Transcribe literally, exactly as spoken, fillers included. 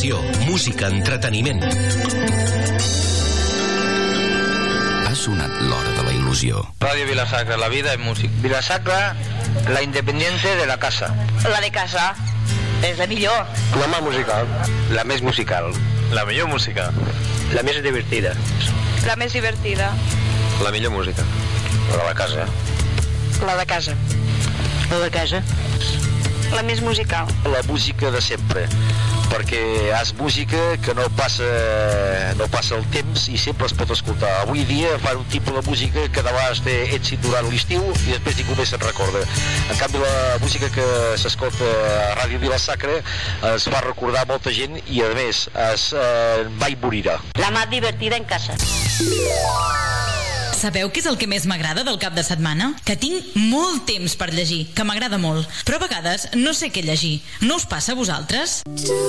informació, música, entreteniment. Ha sonat l'hora de la il·lusió. Radio Vila-sacra, la vida és música. Vila-sacra, la independiente de la casa. La de casa és la millor. La més musical. La més musical. La millor música. La més divertida. La més divertida. La millor música. La de casa. La de casa. La de casa. La més musical. La música de sempre, perquè és música que no passa no passa el temps i sempre es pot escoltar. Avui dia fan un tipus de música que de vegades té èxit durant l'estiu i després ningú més se'n recorda. En canvi, la música que s'escolta a Ràdio Vila-sacra es fa recordar molta gent i, a més, es, eh, mai morirà. La més divertida en casa. Sabeu què és el que més m'agrada del cap de setmana? Que tinc molt temps per llegir, que m'agrada molt. Però a vegades no sé què llegir. No us passa a vosaltres?